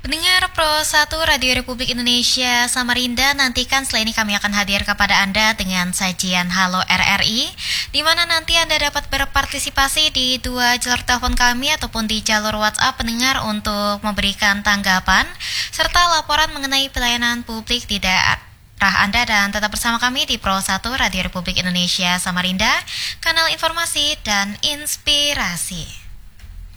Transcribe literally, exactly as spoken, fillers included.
Pendengar Pro satu Radio Republik Indonesia Samarinda, nantikan setelah ini kami akan hadir kepada Anda dengan sajian Halo R R I, di mana nanti Anda dapat berpartisipasi di dua jalur telepon kami ataupun di jalur WhatsApp pendengar untuk memberikan tanggapan serta laporan mengenai pelayanan publik di daerah Anda, dan tetap bersama kami di Pro satu Radio Republik Indonesia Samarinda, kanal informasi dan inspirasi.